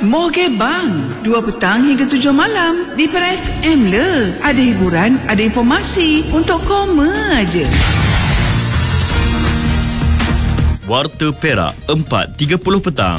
Memoh ke bang? 2 petang hingga 7 malam di Pera FM le. Ada hiburan, ada informasi untuk koma aja. Warta Perak 4.30 petang.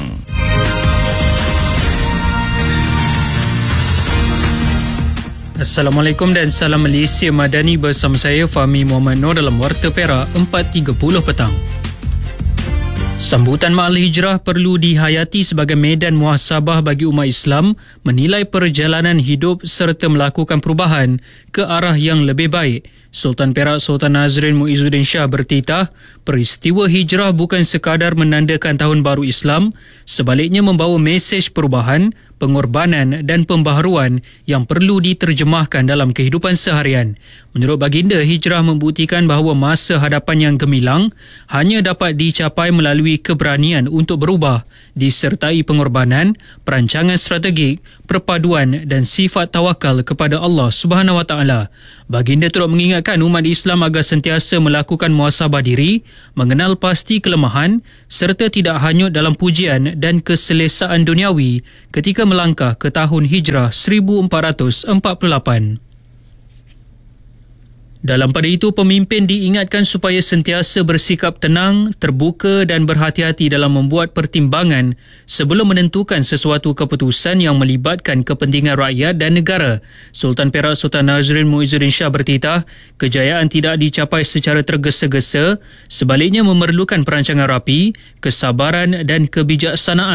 Assalamualaikum dan salam Malaysia Madani, bersama saya Fahmi Muhammad Noor dalam Warta Perak 4.30 petang. Sambutan Ma'al Hijrah perlu dihayati sebagai medan muhasabah bagi umat Islam menilai perjalanan hidup serta melakukan perubahan ke arah yang lebih baik. Sultan Perak Sultan Nazrin Muizzuddin Shah bertitah, peristiwa hijrah bukan sekadar menandakan tahun baru Islam, sebaliknya membawa mesej perubahan, pengorbanan dan pembaharuan yang perlu diterjemahkan dalam kehidupan seharian. Menurut baginda, hijrah membuktikan bahawa masa hadapan yang gemilang hanya dapat dicapai melalui keberanian untuk berubah, disertai pengorbanan, perancangan strategik, perpaduan dan sifat tawakal kepada Allah Subhanahu Wa Taala. Baginda turut mengingatkan umat Islam agar sentiasa melakukan muhasabah diri, mengenal pasti kelemahan serta tidak hanyut dalam pujian dan keselesaan duniawi ketika melangkah ke tahun hijrah 1448. Dalam pada itu, pemimpin diingatkan supaya sentiasa bersikap tenang, terbuka dan berhati-hati dalam membuat pertimbangan sebelum menentukan sesuatu keputusan yang melibatkan kepentingan rakyat dan negara. Sultan Perak Sultan Nazrin Muizzuddin Shah bertitah, kejayaan tidak dicapai secara tergesa-gesa, sebaliknya memerlukan perancangan rapi, kesabaran dan kebijaksanaan.